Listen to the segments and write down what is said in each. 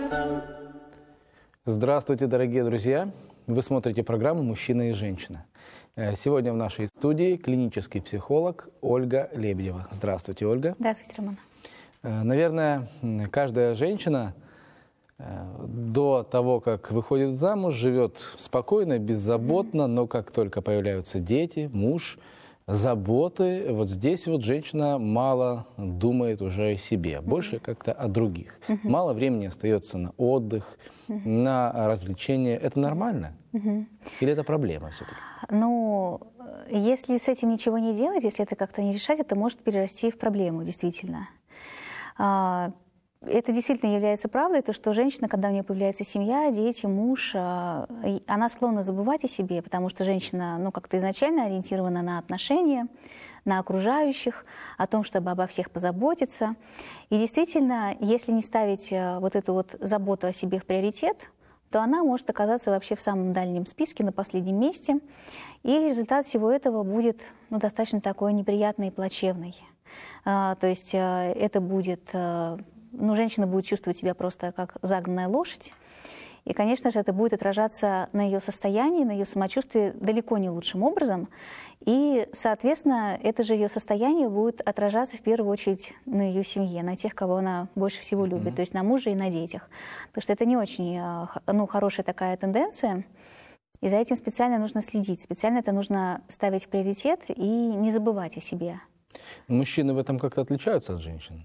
Здравствуйте, дорогие друзья! Вы смотрите программу «Мужчина и женщина». Сегодня в нашей студии клинический психолог Ольга Лебедева. Здравствуйте, Ольга. Здравствуйте, Роман. Наверное, каждая женщина до того, как выходит замуж, живет спокойно, беззаботно, но как только появляются дети, муж, заботы, вот здесь вот женщина мало думает уже о себе, больше как-то о других. Мало времени остается на отдых, на развлечения. Это нормально? Или это проблема все-таки? Ну, если с этим ничего не делать, если это как-то не решать, это может перерасти в проблему, действительно. Это действительно является правдой, то, что женщина, когда у нее появляется семья, дети, муж, она склонна забывать о себе, потому что женщина, ну, как-то изначально ориентирована на отношения, на окружающих, о том, чтобы обо всех позаботиться. И действительно, если не ставить вот эту вот заботу о себе в приоритет, то она может оказаться вообще в самом дальнем списке, на последнем месте. И результат всего этого будет, ну, достаточно такой неприятный и плачевный. То есть это будет... Ну, женщина будет чувствовать себя просто как загнанная лошадь. И, конечно же, это будет отражаться на ее состоянии, на ее самочувствии далеко не лучшим образом. И, соответственно, это же ее состояние будет отражаться в первую очередь на ее семье, на тех, кого она больше всего любит, то есть на муже и на детях. Потому что это не очень, ну, хорошая такая тенденция. И за этим специально нужно следить, специально это нужно ставить в приоритет и не забывать о себе. Мужчины в этом как-то отличаются от женщин?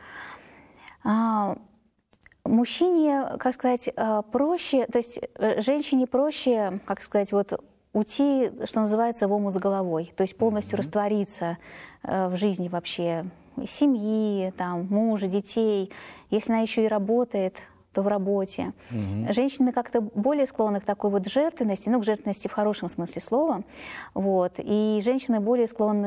Мужчине, как сказать, проще, то есть женщине проще, как сказать, вот уйти, что называется, в омут с головой, то есть полностью раствориться в жизни вообще семьи, там, мужа, детей. Если она еще и работает, то в работе. Женщины как-то более склонны к такой вот жертвенности, ну, к жертвенности в хорошем смысле слова, вот, и женщины более склонны